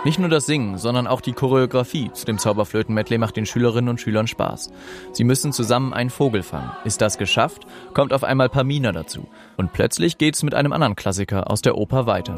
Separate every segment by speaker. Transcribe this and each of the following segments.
Speaker 1: Nicht nur das Singen, sondern auch die Choreografie zu dem Zauberflöten-Medley macht den Schülerinnen und Schülern Spaß. Sie müssen zusammen einen Vogel fangen. Ist das geschafft, kommt auf einmal Pamina dazu. Und plötzlich geht's mit einem anderen Klassiker aus der Oper weiter.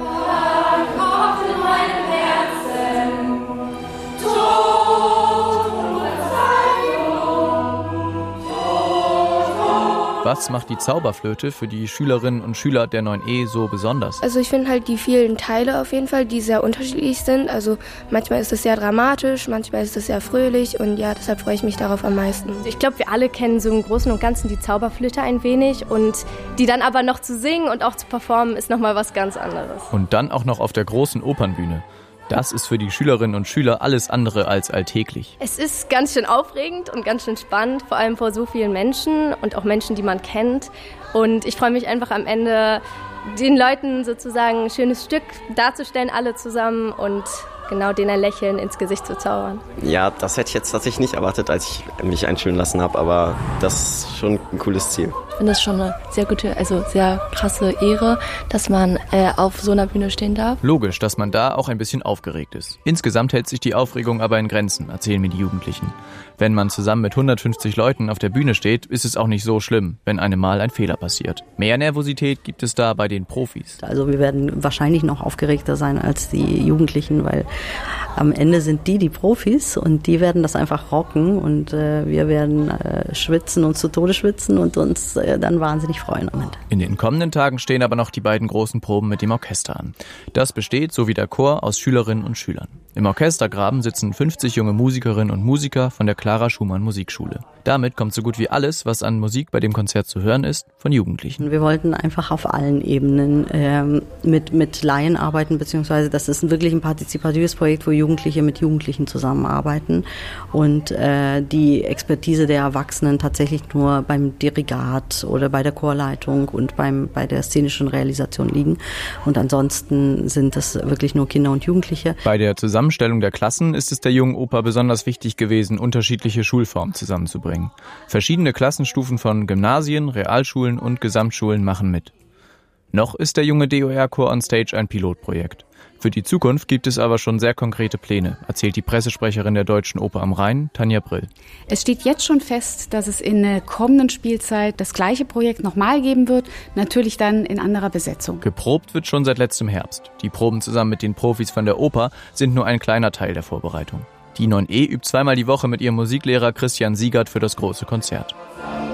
Speaker 1: Was macht die Zauberflöte für die Schülerinnen und Schüler der 9e so besonders?
Speaker 2: Also ich finde halt die vielen Teile auf jeden Fall, die sehr unterschiedlich sind. Also manchmal ist es sehr dramatisch, manchmal ist es sehr fröhlich und ja, deshalb freue ich mich darauf am meisten.
Speaker 3: Ich glaube, wir alle kennen so im Großen und Ganzen die Zauberflöte ein wenig und die dann aber noch zu singen und auch zu performen ist nochmal was ganz anderes.
Speaker 1: Und dann auch noch auf der großen Opernbühne. Das ist für die Schülerinnen und Schüler alles andere als alltäglich.
Speaker 3: Es ist ganz schön aufregend und ganz schön spannend, vor allem vor so vielen Menschen und auch Menschen, die man kennt. Und ich freue mich einfach am Ende, den Leuten sozusagen ein schönes Stück darzustellen, alle zusammen und genau denen ein Lächeln ins Gesicht zu zaubern.
Speaker 4: Ja, das hätte ich jetzt tatsächlich nicht erwartet, als ich mich einschülen lassen habe, aber das ist schon ein cooles Ziel.
Speaker 5: Ich finde das schon eine sehr gute, also sehr krasse Ehre, dass man auf so einer Bühne stehen darf.
Speaker 1: Logisch, dass man da auch ein bisschen aufgeregt ist. Insgesamt hält sich die Aufregung aber in Grenzen, erzählen mir die Jugendlichen. Wenn man zusammen mit 150 Leuten auf der Bühne steht, ist es auch nicht so schlimm, wenn einem mal ein Fehler passiert. Mehr Nervosität gibt es da bei den Profis.
Speaker 6: Also wir werden wahrscheinlich noch aufgeregter sein als die Jugendlichen, weil am Ende sind die Profis und die werden das einfach rocken und wir werden schwitzen, uns zu Tode schwitzen und uns dann wahnsinnig freuen am Ende.
Speaker 1: In den kommenden Tagen stehen aber noch die beiden großen Proben mit dem Orchester an. Das besteht, so wie der Chor, aus Schülerinnen und Schülern. Im Orchestergraben sitzen 50 junge Musikerinnen und Musiker von der Clara Schumann Musikschule. Damit kommt so gut wie alles, was an Musik bei dem Konzert zu hören ist, von Jugendlichen.
Speaker 6: Wir wollten einfach auf allen Ebenen mit Laien arbeiten, beziehungsweise das ist wirklich ein partizipatives Projekt, wo Jugendliche mit Jugendlichen zusammenarbeiten und die Expertise der Erwachsenen tatsächlich nur beim Dirigat oder bei der Chorleitung und bei der szenischen Realisation liegen. Und ansonsten sind das wirklich nur Kinder und Jugendliche.
Speaker 1: Bei der Zusammenstellung der Klassen ist es der Jungen Oper besonders wichtig gewesen, unterschiedliche Schulformen zusammenzubringen. Verschiedene Klassenstufen von Gymnasien, Realschulen und Gesamtschulen machen mit. Noch ist der junge DOR-Chor on Stage ein Pilotprojekt. Für die Zukunft gibt es aber schon sehr konkrete Pläne, erzählt die Pressesprecherin der Deutschen Oper am Rhein, Tanja Brill.
Speaker 7: Es steht jetzt schon fest, dass es in der kommenden Spielzeit das gleiche Projekt nochmal geben wird, natürlich dann in anderer Besetzung.
Speaker 1: Geprobt wird schon seit letztem Herbst. Die Proben zusammen mit den Profis von der Oper sind nur ein kleiner Teil der Vorbereitung. Die 9e übt zweimal die Woche mit ihrem Musiklehrer Christian Siegert für das große Konzert.